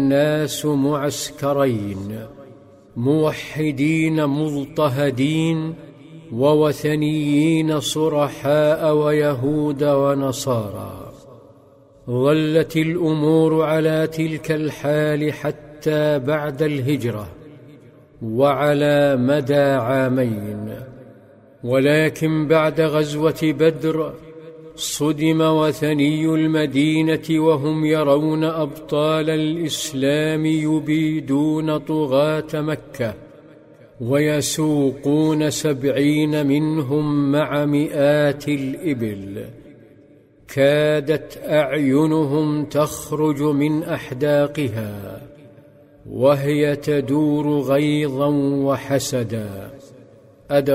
الناس معسكرين، موحدين مضطهدين ووثنيين صرحاء ويهود ونصارى. ظلت الأمور على تلك الحال حتى بعد الهجرة وعلى مدى عامين، ولكن بعد غزوة بدر صدم وثني المدينة وهم يرون أبطال الإسلام يبيدون طغاة مكة ويسوقون 70 منهم مع مئات الإبل، كادت أعينهم تخرج من أحداقها وهي تدور غيظا وحسدا.